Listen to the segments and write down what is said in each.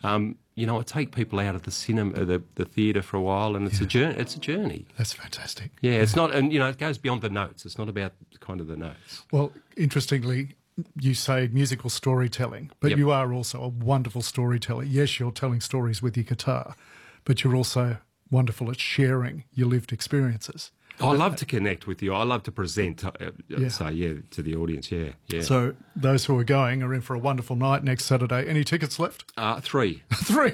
You know, I take people out of the cinema, the theatre for a while, and it's a journey. It's a journey. That's fantastic. Yeah, it's not, and you know, it goes beyond the notes. It's not about kind of the notes. Well, interestingly, you say musical storytelling, but Yep. you are also a wonderful storyteller. Yes, you're telling stories with your guitar, but you're also wonderful at sharing your lived experiences. I love to connect with you. I love to present, Yeah. to the audience. Yeah, yeah. So those who are going are in for a wonderful night next Saturday. Any tickets left? 3. 3.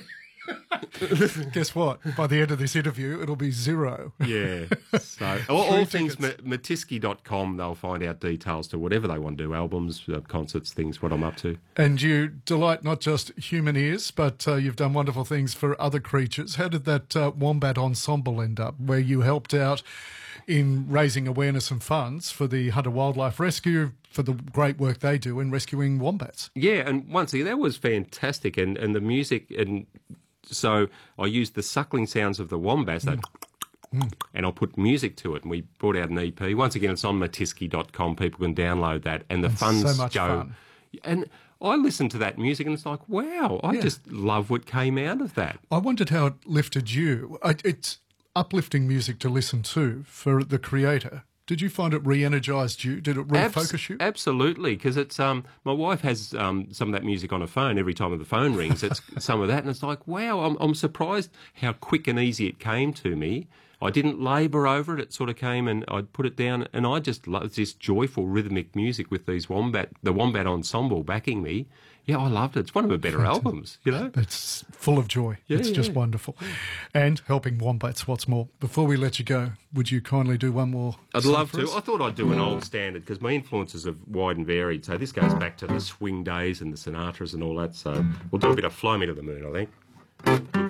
Guess what? By the end of this interview, it'll be 0. Yeah. So all things tickets. Matisky.com, they'll find out details to whatever they want to do, albums, concerts, things, what I'm up to. And you delight not just human ears, but you've done wonderful things for other creatures. How did that Wombat Ensemble end up, where you helped out in raising awareness and funds for the Hunter Wildlife Rescue, for the great work they do in rescuing wombats? Yeah, and once again, that was fantastic. And the music, and so I used the suckling sounds of the wombats, and I'll put music to it. And we brought out an EP. Once again, it's on matisky.com. People can download that. And the funds so much go. fun. And I listened to that music and it's like, wow, I just love what came out of that. I wondered how it lifted you. It's uplifting music to listen to for the creator. Did you find it re-energised you? Did it refocus you? Absolutely, because it's my wife has some of that music on her phone. Every time the phone rings, it's some of that, and it's like, wow, I'm surprised how quick and easy it came to me. I didn't labour over it. It sort of came and I'd put it down, and I just love this joyful rhythmic music with these the Wombat Ensemble backing me. Yeah, I loved it. It's one of her better albums, you know. It's full of joy. Yeah, it's just wonderful. And helping wombats, what's more. Before we let you go, would you kindly do one more? I'd song love for to. us? I thought I'd do an old standard because my influences are wide and varied. So this goes back to the swing days and the Sinatras and all that. So we'll do a bit of Fly Me to the Moon, I think.